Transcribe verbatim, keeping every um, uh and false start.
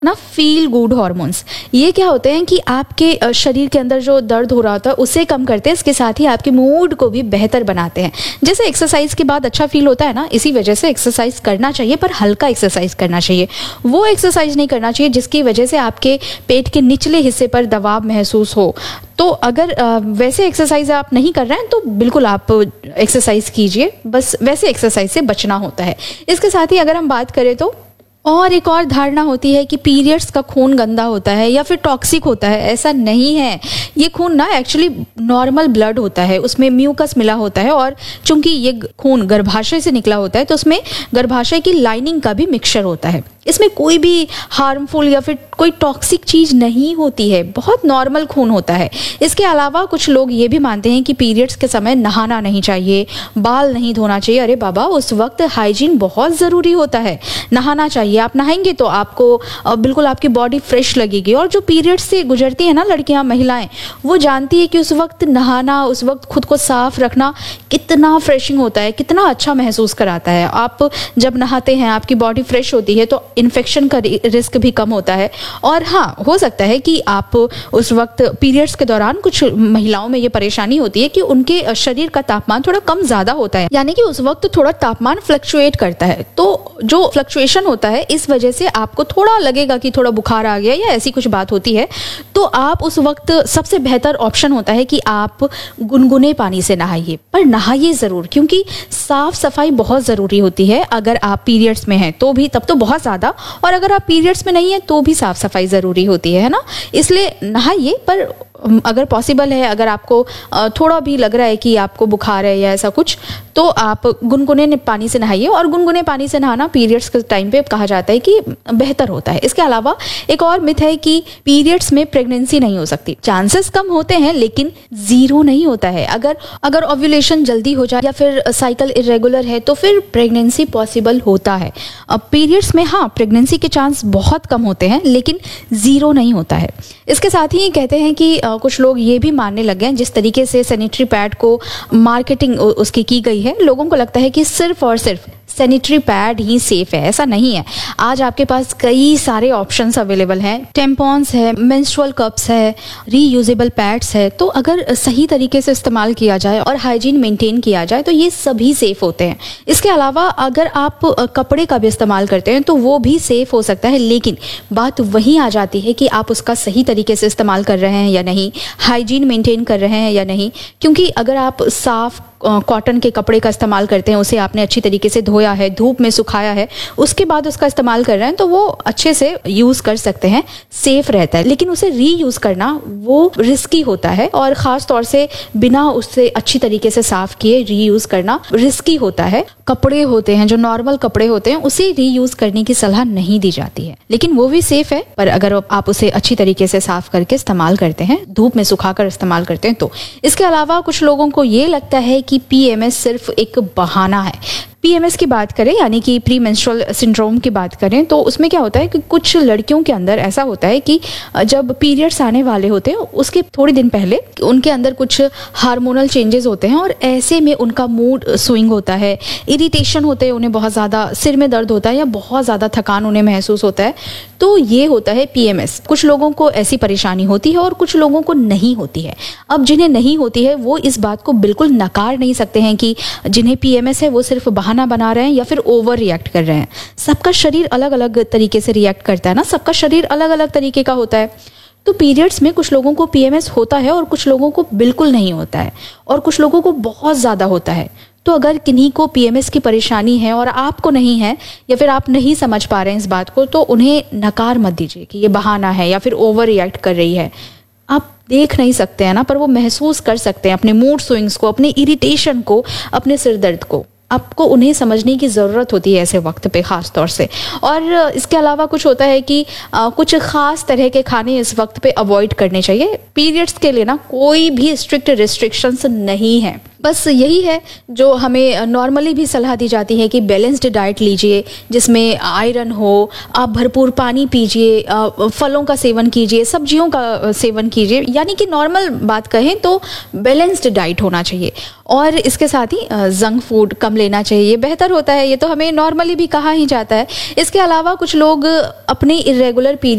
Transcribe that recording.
ना feel good hormones. ये क्या होते हैं कि आपके शरीर के अंदर जो दर्द हो रहा होता है उसे कम करते हैं, इसके साथ ही आपके मूड को भी बेहतर बनाते हैं। जैसे एक्सरसाइज के बाद अच्छा फील होता है ना, इसी वजह से एक्सरसाइज करना चाहिए, पर हल्का एक्सरसाइज करना चाहिए। वो एक्सरसाइज नहीं करना चाहिए जिसकी वजह से आपके पेट के निचले हिस्से पर दबाव महसूस हो। तो अगर वैसे एक्सरसाइज आप नहीं कर रहे हैं तो बिल्कुल आप एक्सरसाइज कीजिए, बस वैसे एक्सरसाइज से बचना होता है। इसके साथ ही अगर हम बात करें तो और एक और धारणा होती है कि पीरियड्स का खून गंदा होता है या फिर टॉक्सिक होता है। ऐसा नहीं है। ये खून ना एक्चुअली नॉर्मल ब्लड होता है, उसमें म्यूकस मिला होता है, और चूंकि ये खून गर्भाशय से निकला होता है तो उसमें गर्भाशय की लाइनिंग का भी मिक्सचर होता है। इसमें कोई भी हार्मफुल या फिर कोई टॉक्सिक चीज नहीं होती है, बहुत नॉर्मल खून होता है। इसके अलावा कुछ लोग ये भी मानते हैं कि पीरियड्स के समय नहाना नहीं चाहिए, बाल नहीं धोना चाहिए। अरे बाबा, उस वक्त हाइजीन बहुत ज़रूरी होता है, नहाना चाहिए। आप नहाएंगे तो आपको बिल्कुल आपकी बॉडी फ्रेश लगेगी। और जो पीरियड्स से गुजरती है ना लड़कियां, महिलाएं, वो जानती है कि उस वक्त नहाना, उस वक्त खुद को साफ रखना कितना फ्रेशिंग होता है, कितना अच्छा महसूस कराता है। आप जब नहाते हैं आपकी बॉडी फ्रेश होती है तो इन्फेक्शन का रिस्क भी कम होता है। और हाँ, हो सकता है कि आप उस वक्त पीरियड्स के दौरान कुछ महिलाओं में ये परेशानी होती है कि उनके शरीर का तापमान थोड़ा कम ज्यादा होता है, यानी कि उस वक्त थोड़ा तापमान फ्लक्चुएट करता है। तो जो फ्लक्चुएशन होता है इस वजह से आपको थोड़ा लगेगा कि थोड़ा बुखार आ गया या ऐसी कुछ बात होती है। तो आप उस वक्त सबसे बेहतर ऑप्शन होता है कि आप गुनगुने पानी से नहाइए, पर नहाइए जरूर, क्योंकि साफ सफाई बहुत जरूरी होती है। अगर आप पीरियड्स में हैं तो भी, तब तो बहुत ज्यादा, और अगर आप पीरियड्स में नहीं है तो भी साफ सफाई जरूरी होती है, है ना। इसलिए नहाइए, पर अगर पॉसिबल है, अगर आपको थोड़ा भी लग रहा है कि आपको बुखार है या ऐसा कुछ, तो आप गुनगुने पानी से नहाइए। और गुनगुने पानी से नहाना पीरियड्स के टाइम पे कहा जाता है कि बेहतर होता है। इसके अलावा एक और मिथ है कि पीरियड्स में प्रेगनेंसी नहीं हो सकती। चांसेस कम होते हैं लेकिन जीरो नहीं होता है। अगर अगर ओव्यूलेशन जल्दी हो जाए या फिर साइकिल इरेगुलर है तो फिर प्रेगनेंसी पॉसिबल होता है। अब पीरियड्स में हाँ, प्रेगनेंसी के चांस बहुत कम होते हैं लेकिन जीरो नहीं होता है। इसके साथ ही कहते हैं कि कुछ लोग ये भी मानने लगे हैं, जिस तरीके से सैनिटरी पैड को मार्केटिंग उसकी की गई है, लोगों को लगता है कि सिर्फ और सिर्फ सैनिटरी पैड ही सेफ है। ऐसा नहीं है। आज आपके पास कई सारे ऑप्शंस अवेलेबल हैं। टेम्पॉन्स है, मेंस्ट्रुअल कप्स है, रीयूजेबल पैड्स है। तो अगर सही तरीके से इस्तेमाल किया जाए और हाइजीन मेंटेन किया जाए तो ये सभी सेफ होते हैं। इसके अलावा अगर आप कपड़े का भी इस्तेमाल करते हैं तो वो भी सेफ हो सकता है, लेकिन बात वहीं आ जाती है कि आप उसका सही तरीके से इस्तेमाल कर रहे हैं या नहीं, हाइजीन मेंटेन कर रहे हैं या नहीं। क्योंकि अगर आप साफ कॉटन के कपड़े का इस्तेमाल करते हैं, उसे आपने अच्छी तरीके से धोया है, धूप में सुखाया है, उसके बाद उसका इस्तेमाल कर रहे हैं, तो वो अच्छे से यूज कर सकते हैं, सेफ रहता है। लेकिन उसे रीयूज करना वो रिस्की होता है, और खास तौर से बिना उससे अच्छी तरीके से साफ किए रीयूज करना रिस्की होता है। कपड़े होते हैं, जो नॉर्मल कपड़े होते हैं, उसे रीयूज करने की सलाह नहीं दी जाती है, लेकिन वो भी सेफ है। पर अगर आप उसे अच्छी तरीके से साफ करके इस्तेमाल करते हैं, धूप में सुखाकर इस्तेमाल करते हैं तो। इसके अलावा कुछ लोगों को ये लगता है कि पीएमएस सिर्फ एक बहाना है। पीएमएस की बात करें, यानी कि प्री मेंस्ट्रुअल सिंड्रोम की बात करें, तो उसमें क्या होता है कि कुछ लड़कियों के अंदर ऐसा होता है कि जब पीरियड्स आने वाले होते हैं उसके थोड़ी दिन पहले उनके अंदर कुछ हार्मोनल चेंजेस होते हैं, और ऐसे में उनका मूड स्विंग होता है, इरिटेशन होते हैं, उन्हें बहुत ज़्यादा सिर में दर्द होता है या बहुत ज़्यादा थकान उन्हें महसूस होता है। तो ये होता है पीएमएस। कुछ लोगों को ऐसी परेशानी होती है और कुछ लोगों को नहीं होती है। अब जिन्हें नहीं होती है वो इस बात को बिल्कुल नकार नहीं सकते हैं कि जिन्हें पीएमएस है वो सिर्फ बहाना बना रहे हैं या फिर ओवर रिएक्ट कर रहे हैं। सबका शरीर अलग अलग तरीके से रिएक्ट करता है ना, सबका शरीर अलग अलग तरीके का होता है। तो पीरियड्स में कुछ लोगों को पीएमएस होता है और कुछ लोगों को बिल्कुल नहीं होता है, और कुछ लोगों को बहुत ज़्यादा होता है। तो अगर किन्हीं को पीएमएस की परेशानी है और आपको नहीं है, या फिर आप नहीं समझ पा रहे हैं इस बात को, तो उन्हें नकार मत दीजिए कि ये बहाना है या फिर ओवर रिएक्ट कर रही है। आप देख नहीं सकते हैं ना, पर वो महसूस कर सकते हैं अपने मूड स्विंग्स को, अपने इरिटेशन को, अपने सिर दर्द को। आपको उन्हें समझने की ज़रूरत होती है ऐसे वक्त पे ख़ास तौर से। और इसके अलावा कुछ होता है कि आ, कुछ ख़ास तरह के खाने इस वक्त पे अवॉइड करने चाहिए। पीरियड्स के लिए ना कोई भी स्ट्रिक्ट रिस्ट्रिक्शंस नहीं है। बस यही है जो हमें नॉर्मली भी सलाह दी जाती है कि बैलेंस्ड डाइट लीजिए, जिसमें आयरन हो, आप भरपूर पानी पीजिए, अ, फलों का सेवन कीजिए, सब्जियों का अ, सेवन कीजिए, यानी कि नॉर्मल बात कहें तो बैलेंस्ड डाइट होना चाहिए। और इसके साथ ही जंक फूड कम लेना चाहिए, बेहतर होता है, ये तो हमें नॉर्मली भी कहा ही जाता है। इसके अलावा कुछ लोग अपने इरेगुलर पीरियड